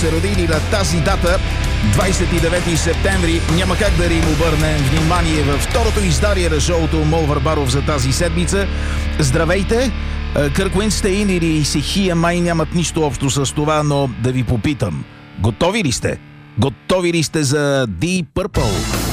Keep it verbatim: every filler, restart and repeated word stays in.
се родили на тази дата, двадесет и девети септември, няма как да им обърнем внимание във второто издание на шоуто Мол Върбаров за тази седмица. Здравейте! Кърк Уинстейн или Сихия май нямат нищо общо с това, но да ви попитам. Готови ли сте? Готови ли сте за Deep Purple?